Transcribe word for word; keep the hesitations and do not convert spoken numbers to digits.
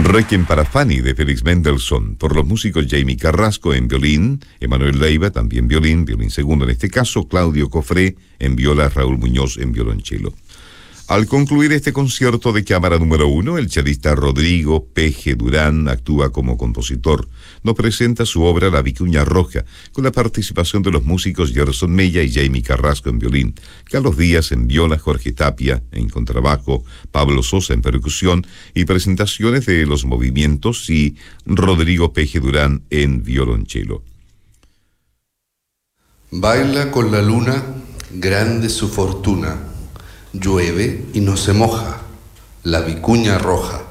Requiem para Fanny de Félix Mendelssohn, por los músicos Jamie Carrasco en violín, Emanuel Leiva también violín, violín segundo en este caso, Claudio Cofré en viola, Raúl Muñoz en violonchelo. Al concluir este concierto de cámara número uno, el chelista Rodrigo Peje Durán actúa como compositor. Nos presenta su obra La Vicuña Roja, con la participación de los músicos Gerson Mella y Jamie Carrasco en violín, Carlos Díaz en viola, Jorge Tapia en contrabajo, Pablo Sosa en percusión y presentaciones de los movimientos y Rodrigo Peje Durán en violonchelo. Baila con la luna, grande su fortuna. Llueve y no se moja, la vicuña roja.